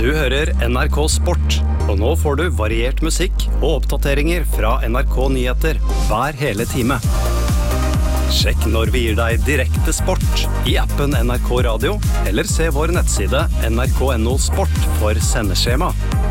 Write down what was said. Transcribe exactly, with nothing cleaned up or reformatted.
Du hører N R K Sport, og nå får du variert musikk og oppdateringer fra N R K Nyheter hver hele time. Sjekk når vi gir deg direkte sport i appen N R K Radio, eller se vår nettside N R K N O Sport for sendeskjema.